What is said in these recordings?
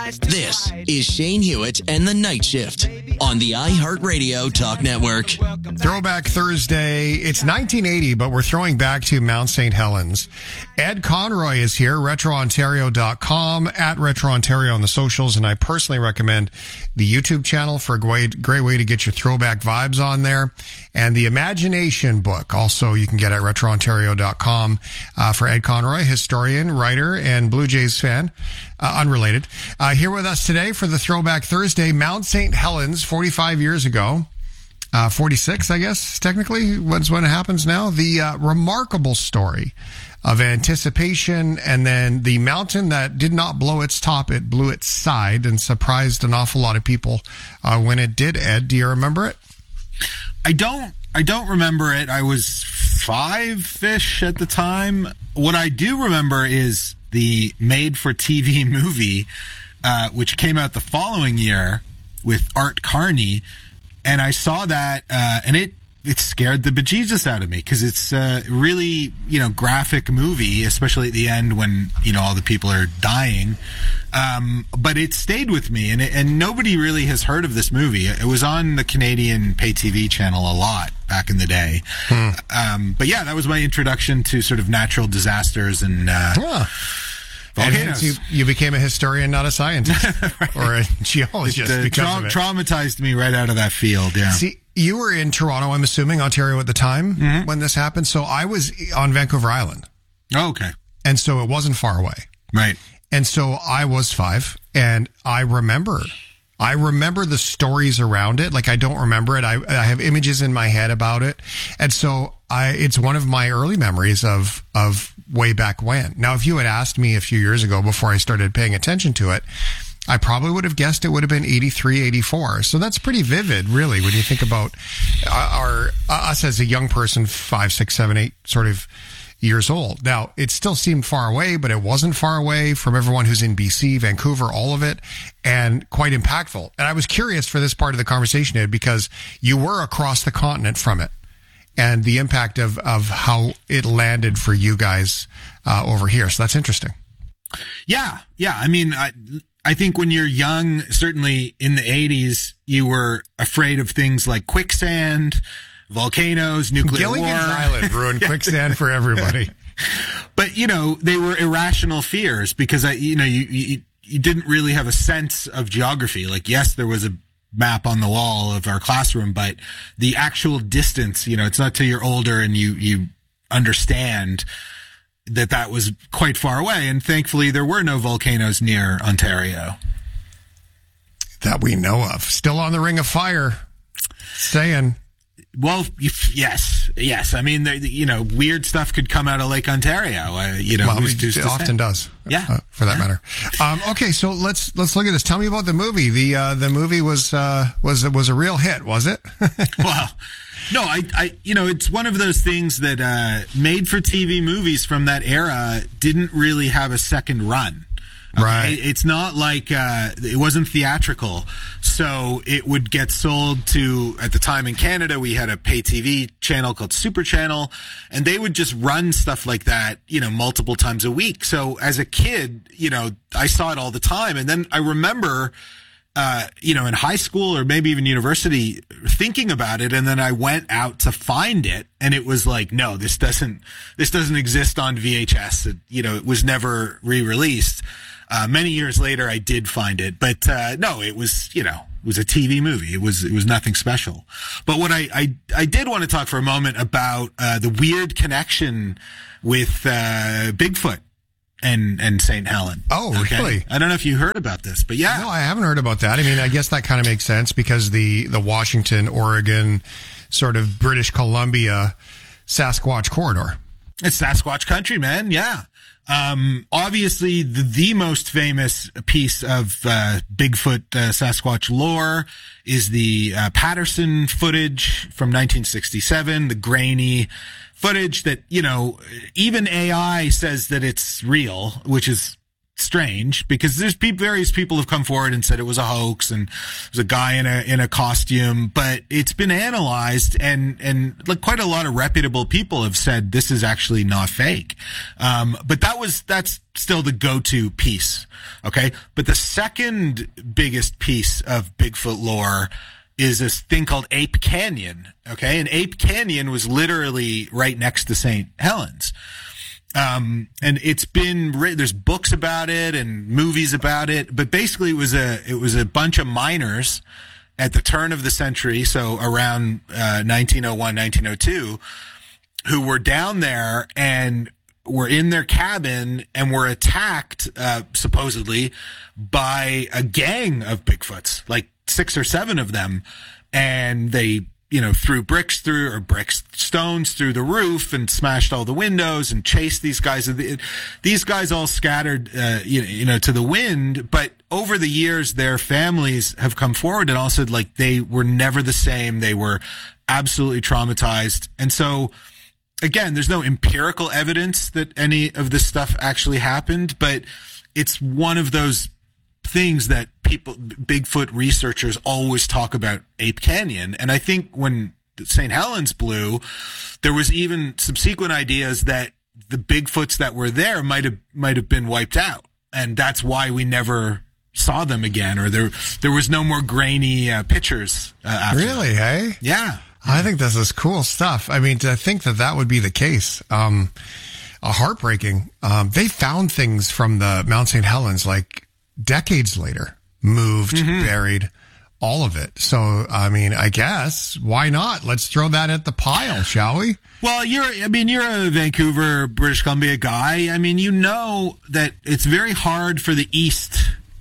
This is Shane Hewitt and the Night Shift on the iHeartRadio Talk Network. Throwback Thursday. It's 1980, but we're throwing back to Mount St. Helens. Ed Conroy is here, RetroOntario.com, at RetroOntario on the socials, and I personally recommend the YouTube channel for a great way to get your throwback vibes on there. And the Imagination book, also you can get at RetroOntario.com for Ed Conroy, historian, writer, and Blue Jays fan. Unrelated. Here with us today for the Throwback Thursday, Mount St. Helens, 45 years ago. 46, I guess, technically, was when it happens now. The remarkable story of anticipation, and then the mountain that did not blow its top, it blew its side and surprised an awful lot of people when it did. Ed, do you remember it? I don't remember it. I was 5-ish at the time. What I do remember is the made-for-TV movie, which came out the following year with Art Carney, and I saw that, and it scared the bejesus out of me, because it's a really, graphic movie, especially at the end when, all the people are dying. But it stayed with me, and nobody really has heard of this movie. It was on the Canadian pay TV channel a lot back in the day. But yeah, that was my introduction to sort of natural disasters and volcanoes. And you became a historian, not a scientist, right, or a geologist. Traumatized me right out of that field. Yeah. See, you were in Toronto, I'm assuming, Ontario at the time when this happened. So I was on Vancouver Island. Oh, okay. And so it wasn't far away. Right. And so I was 5, and I remember the stories around it. Like, I don't remember it. I have images in my head about it. And so it's one of my early memories of way back when. Now, if you had asked me a few years ago before I started paying attention to it, I probably would have guessed it would have been 83, 84. So that's pretty vivid, really, when you think about us as a young person, 5, 6, 7, 8 sort of years old. Now, it still seemed far away, but it wasn't far away from everyone who's in BC, Vancouver, all of it, and quite impactful. And I was curious for this part of the conversation, Ed, because you were across the continent from it, and the impact of how it landed for you guys over here. So that's interesting. Yeah. I mean, I think when you're young, certainly in the 80s, you were afraid of things like quicksand, volcanoes, nuclear Gilligan's war. Island ruined quicksand for everybody. But, they were irrational fears because, you didn't really have a sense of geography. Like, yes, there was a map on the wall of our classroom, but the actual distance, it's not till you're older and you understand that was quite far away. And thankfully, there were no volcanoes near Ontario. That we know of. Still on the Ring of Fire. Saying. Well, yes. I mean, weird stuff could come out of Lake Ontario. It often does. Yeah, for that matter. Okay, so let's look at this. Tell me about the movie. The movie was a real hit, was it? Well, no, it's one of those things that made for TV movies from that era didn't really have a second run. Okay? Right. It's not like it wasn't theatrical, so it would get sold to, at the time in Canada, we had a pay TV channel called Super Channel, and they would just run stuff like that, multiple times a week. So as a kid, I saw it all the time, and then I remember, in high school or maybe even university, thinking about it, and then I went out to find it, and it was like, no, this doesn't exist on VHS. It was never re-released. Many years later, I did find it, but no, it was it was a TV movie. It was nothing special. But what I did want to talk for a moment about the weird connection with Bigfoot and St. Helen. Oh, okay. Really? I don't know if you heard about this, but yeah. No, I haven't heard about that. I mean, I guess that kind of makes sense because the Washington, Oregon, sort of British Columbia, Sasquatch corridor. It's Sasquatch country, man. Yeah. Obviously the most famous piece of Bigfoot Sasquatch lore is the Patterson footage from 1967, the grainy footage that, even AI says that it's real, which is strange because there's various people have come forward and said it was a hoax and it was a guy in a costume, but it's been analyzed and like quite a lot of reputable people have said this is actually not fake. But that's still the go-to piece. Okay. But the second biggest piece of Bigfoot lore is this thing called Ape Canyon. Okay. And Ape Canyon was literally right next to St. Helens. And it's been there's books about it and movies about it, but basically it was a bunch of miners at the turn of the century. So around, 1901, 1902, who were down there and were in their cabin and were attacked, supposedly by a gang of Bigfoots, like 6 or 7 of them. And they, threw stones through the roof and smashed all the windows and chased these guys. These guys all scattered, to the wind. But over the years, their families have come forward and all said like they were never the same. They were absolutely traumatized. And so, again, there's no empirical evidence that any of this stuff actually happened, but it's one of those things that Bigfoot researchers always talk about Ape Canyon. And I think when St. Helens blew, there was even subsequent ideas that the Bigfoots that were there might have been wiped out. And that's why we never saw them again, or there was no more grainy pictures after Really, that. hey? Yeah. I think this is cool stuff. I mean, to think that would be the case, heartbreaking. They found things from the Mount St. Helens like decades later, moved, buried, all of it. So, I mean, I guess why not? Let's throw that at the pile, shall we? Well, you're a Vancouver, British Columbia guy. I mean, that it's very hard for the East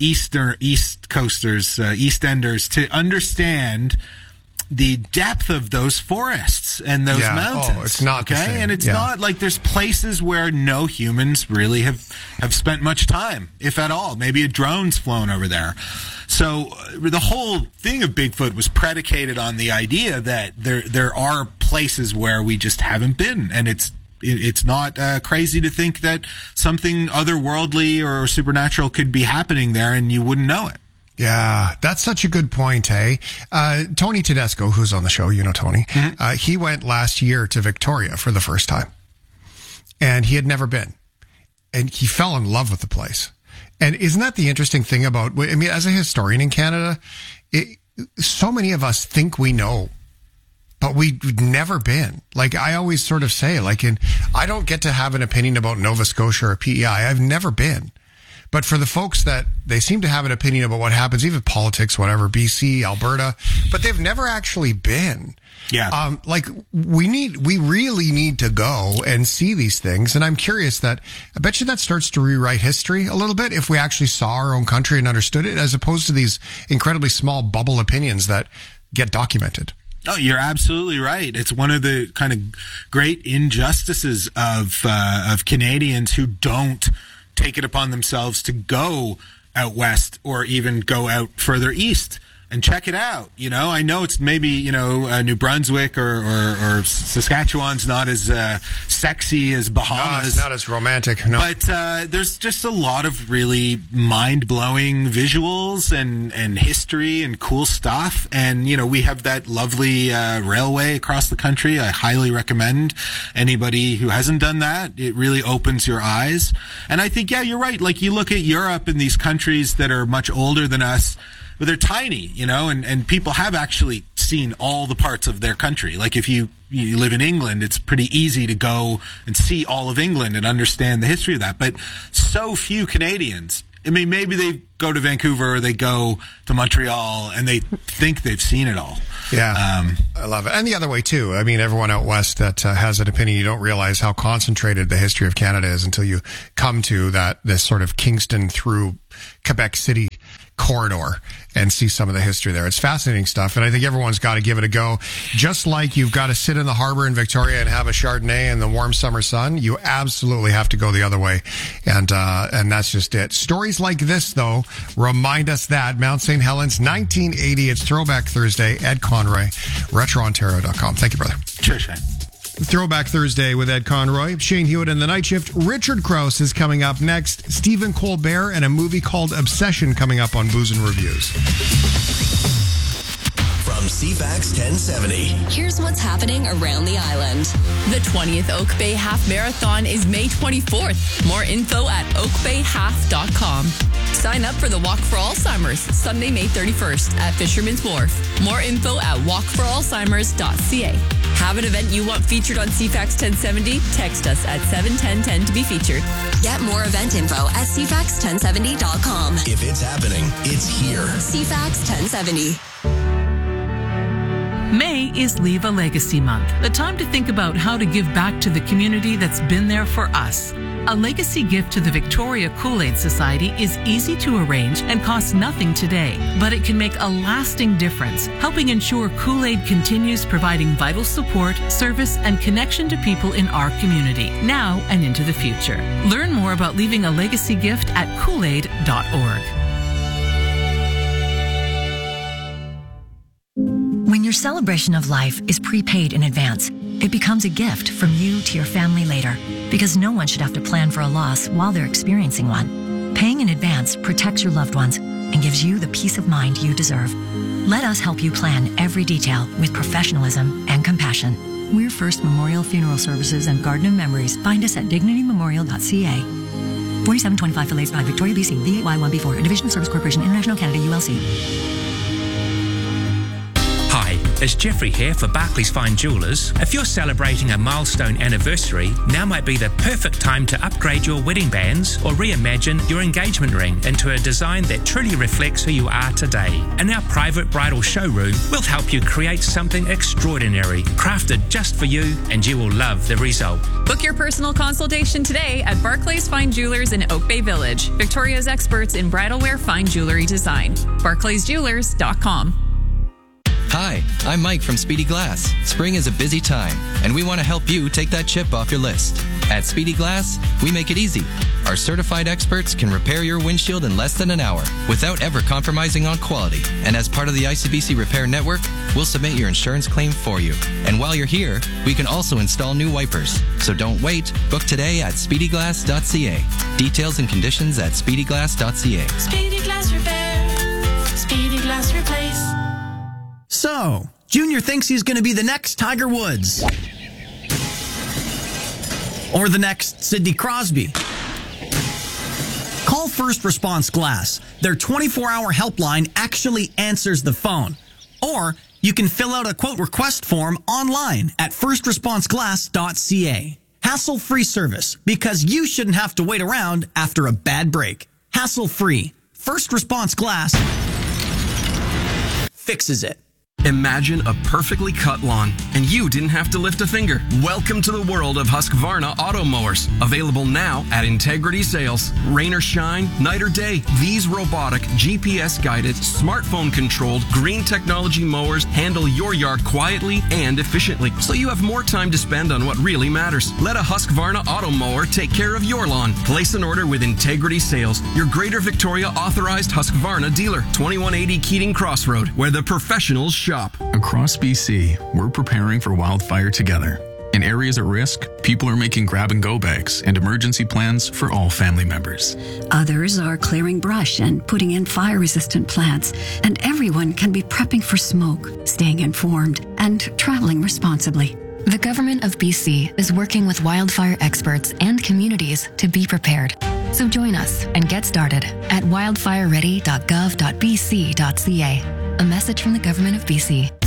Coasters, Eastenders to understand the depth of those forests and those mountains. Oh, it's not the same. And it's not like there's places where no humans really have spent much time, if at all. Maybe a drone's flown over there. So the whole thing of Bigfoot was predicated on the idea that there are places where we just haven't been, and it's not crazy to think that something otherworldly or supernatural could be happening there and you wouldn't know it. Yeah, that's such a good point, hey? Tony Tedesco, who's on the show, Tony, he went last year to Victoria for the first time. And he had never been. And he fell in love with the place. And isn't that the interesting thing about, I mean, as a historian in Canada, so many of us think we know, but we've never been. Like, I always sort of say, I don't get to have an opinion about Nova Scotia or PEI. I've never been. But for the folks that they seem to have an opinion about what happens, even politics, whatever, BC, Alberta, but they've never actually been. Yeah. We really need to go and see these things. And I'm curious I bet you that starts to rewrite history a little bit if we actually saw our own country and understood it, as opposed to these incredibly small bubble opinions that get documented. Oh, you're absolutely right. It's one of the kind of great injustices of Canadians who don't take it upon themselves to go out west or even go out further east and check it out. I know it's maybe, New Brunswick or Saskatchewan's not as sexy as Bahamas. No, it's not as romantic. No. But there's just a lot of really mind-blowing visuals and history and cool stuff. And, we have that lovely railway across the country. I highly recommend anybody who hasn't done that. It really opens your eyes. And I think, you're right. Like, you look at Europe and these countries that are much older than us, but they're tiny, and people have actually seen all the parts of their country. Like if you live in England, it's pretty easy to go and see all of England and understand the history of that. But so few Canadians. I mean, maybe they go to Vancouver or they go to Montreal and they think they've seen it all. Yeah, I love it. And the other way, too. I mean, everyone out west that has an opinion, you don't realize how concentrated the history of Canada is until you come to this sort of Kingston through Quebec City corridor and see some of the history there. It's fascinating stuff, and I think everyone's got to give it a go. Just like you've got to sit in the harbor in Victoria and have a Chardonnay in the warm summer sun, you absolutely have to go the other way, and that's just it. Stories like this, though, remind us that. Mount St. Helens, 1980. It's Throwback Thursday. Ed Conroy, RetroOntario.com. Thank you, brother. Cheers, Shane. Throwback Thursday with Ed Conroy, Shane Hewitt and the Night Shift. Richard Crouse is coming up next. Stephen Colbert and a movie called Obsession coming up on Booze and Reviews. From CFAX 1070. Here's what's happening around the island. The 20th Oak Bay Half Marathon is May 24th. More info at oakbayhalf.com. Sign up for the Walk for Alzheimer's, Sunday, May 31st at Fisherman's Wharf. More info at walkforalzheimers.ca. Have an event you want featured on CFAX 1070? Text us at 71010 to be featured. Get more event info at cfax1070.com. If it's happening, it's here. CFAX 1070. May is Leave a Legacy Month, the time to think about how to give back to the community that's been there for us. A legacy gift to the Victoria Kool-Aid Society is easy to arrange and costs nothing today, but it can make a lasting difference, helping ensure Kool-Aid continues providing vital support, service, and connection to people in our community, now and into the future. Learn more about leaving a legacy gift at koolaid.org. When your celebration of life is prepaid in advance, it becomes a gift from you to your family later, because no one should have to plan for a loss while they're experiencing one. Paying in advance protects your loved ones and gives you the peace of mind you deserve. Let us help you plan every detail with professionalism and compassion. We're First Memorial Funeral Services and Garden of Memories. Find us at dignitymemorial.ca. 4725 Fillets Drive, Victoria, BC, VY1B4, a division of Service Corporation International Canada, ULC. Hi, it's Jeffrey here for Barclays Fine Jewellers. If you're celebrating a milestone anniversary, now might be the perfect time to upgrade your wedding bands or reimagine your engagement ring into a design that truly reflects who you are today. In our private bridal showroom, we'll help you create something extraordinary, crafted just for you, and you will love the result. Book your personal consultation today at Barclays Fine Jewelers in Oak Bay Village, Victoria's experts in bridalwear fine jewelry design. BarclaysJewelers.com. Hi, I'm Mike from Speedy Glass. Spring is a busy time, and we want to help you take that chip off your list. At Speedy Glass, we make it easy. Our certified experts can repair your windshield in less than an hour without ever compromising on quality. And as part of the ICBC Repair Network, we'll submit your insurance claim for you. And while you're here, we can also install new wipers. So don't wait. Book today at speedyglass.ca. Details and conditions at speedyglass.ca. Speedy Glass Repair. Speedy Glass Replace. So, Junior thinks he's going to be the next Tiger Woods. Or the next Sidney Crosby. Call First Response Glass. Their 24-hour helpline actually answers the phone. Or you can fill out a quote request form online at firstresponseglass.ca. Hassle-free service, because you shouldn't have to wait around after a bad break. Hassle-free. First Response Glass fixes it. Imagine a perfectly cut lawn, and you didn't have to lift a finger. Welcome to the world of Husqvarna auto mowers. Available now at Integrity Sales. Rain or shine, night or day, these robotic, GPS-guided, smartphone-controlled, green technology mowers handle your yard quietly and efficiently, so you have more time to spend on what really matters. Let a Husqvarna auto mower take care of your lawn. Place an order with Integrity Sales, your Greater Victoria authorized Husqvarna dealer. 2180 Keating Crossroad, where the professionals shop. Across BC, we're preparing for wildfire together. In areas at risk, people are making grab-and-go bags and emergency plans for all family members. Others are clearing brush and putting in fire-resistant plants, and everyone can be prepping for smoke, staying informed, and traveling responsibly. The Government of BC is working with wildfire experts and communities to be prepared. So join us and get started at wildfireready.gov.bc.ca. A message from the Government of BC.